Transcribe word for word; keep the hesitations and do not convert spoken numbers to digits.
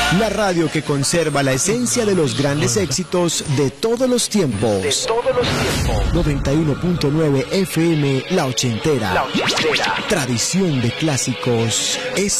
La radio que conserva la esencia de los grandes éxitos de todos los tiempos. De todos los tiempos. noventa y uno punto nueve F M, La Ochentera. La Ochentera. Tradición de clásicos. Es